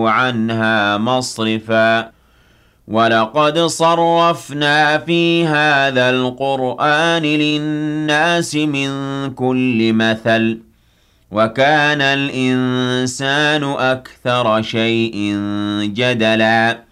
اتَّخَذُوا عَنْهَا مَصْرِفًا وَلَقَدْ صَرَّفْنَا فِي هَذَا الْقُرْآنِ لِلنَّاسِ مِنْ كُلِّ مَثَلٍ وَكَانَ الْإِنسَانُ أَكْثَرَ شَيْءٍ جَدَلًا